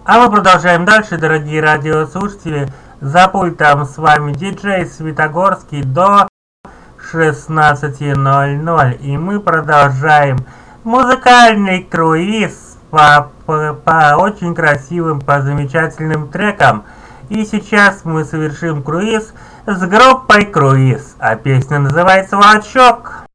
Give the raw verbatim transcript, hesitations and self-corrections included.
А мы продолжаем дальше, дорогие радиослушатели. За пультом с вами диджей Светогорский до шестнадцати ноль-ноль. И мы продолжаем музыкальный круиз по, по, по очень красивым, по замечательным трекам. И сейчас мы совершим круиз с группой Круиз. А песня называется «Волчок».